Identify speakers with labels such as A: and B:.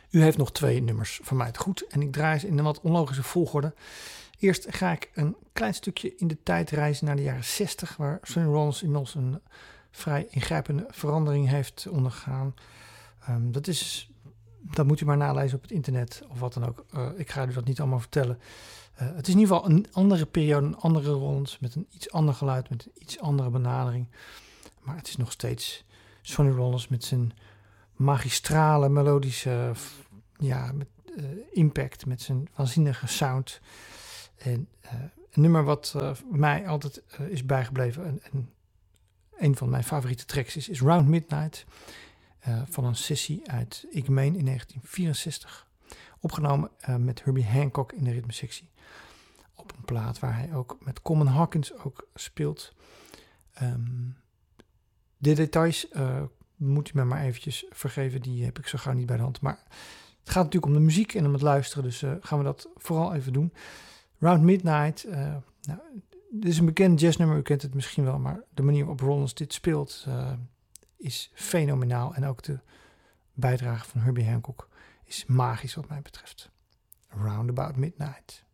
A: U heeft nog 2 nummers van mij te goed en ik draai ze in een wat onlogische volgorde. Eerst ga ik een klein stukje in de tijd reizen naar de jaren 60, waar Sonny Rollins inmiddels een vrij ingrijpende verandering heeft ondergaan. Dat moet u maar nalezen op het internet of wat dan ook. Ik ga u dat niet allemaal vertellen. Het is in ieder geval een andere periode, een andere Rollins, met een iets ander geluid, met een iets andere benadering. Maar het is nog steeds Sonny Rollins met zijn magistrale, melodische impact, met zijn waanzinnige sound. En een nummer wat mij altijd is bijgebleven en een van mijn favoriete tracks is Round Midnight, van een sessie uit Ik Meen in 1964. Opgenomen met Herbie Hancock in de ritmesectie. Op een plaat waar hij ook met Coleman Hawkins ook speelt. De details moet u me maar eventjes vergeven, die heb ik zo gauw niet bij de hand. Maar het gaat natuurlijk om de muziek en om het luisteren, dus gaan we dat vooral even doen. Round Midnight, dit is een bekend jazznummer, u kent het misschien wel, maar de manier waarop Rollins dit speelt is fenomenaal. En ook de bijdrage van Herbie Hancock is magisch wat mij betreft. Round About Midnight.